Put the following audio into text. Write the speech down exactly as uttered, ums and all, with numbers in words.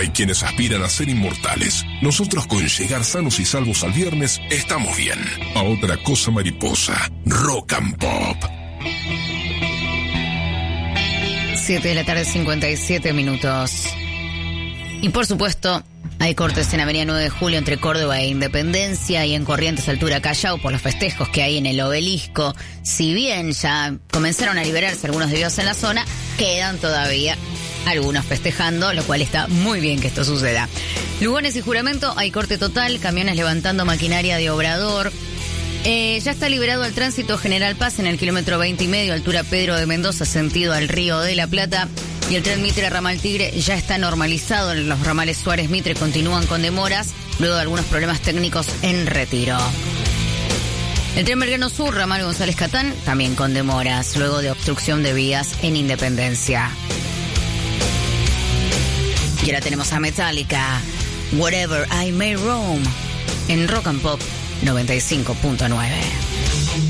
Hay quienes aspiran a ser inmortales. Nosotros, con llegar sanos y salvos al viernes, estamos bien. A otra cosa mariposa. Rock and Pop. siete de la tarde, cincuenta y siete minutos. Y por supuesto, hay cortes en Avenida nueve de Julio entre Córdoba e Independencia y en Corrientes altura Callao por los festejos que hay en el Obelisco. Si bien ya comenzaron a liberarse algunos desvíos en la zona, quedan todavía algunos festejando, lo cual está muy bien que esto suceda. Lugones y Juramento, hay corte total, camiones levantando maquinaria de obrador. Eh, ya está liberado el tránsito General Paz en el kilómetro veinte y medio, altura Pedro de Mendoza, sentido al Río de la Plata. Y el tren Mitre Ramal Tigre ya está normalizado. Los ramales Suárez Mitre continúan con demoras, luego de algunos problemas técnicos en Retiro. El tren Belgrano Sur, ramal González Catán, también con demoras, luego de obstrucción de vías en Independencia. Y ahora tenemos a Metallica, Whatever I May Roam, en Rock and Pop noventa y cinco punto nueve.